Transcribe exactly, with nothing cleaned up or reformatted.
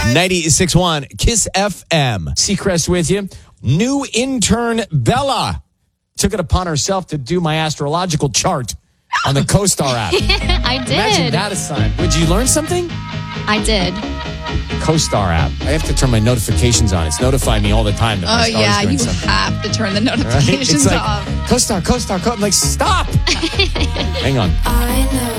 ninety-six point one Kiss F M. Seacrest with you. New intern Bella took it upon herself to do my astrological chart on the CoStar app. I did. Imagine that assignment. Did you learn something? I did. CoStar app. I have to turn my notifications on. It's notifying me all the time that Oh, my star's yeah, doing you something. have to turn the Right? notifications It's like, off. CoStar, CoStar, Co-. I'm like, stop. Hang on. I know.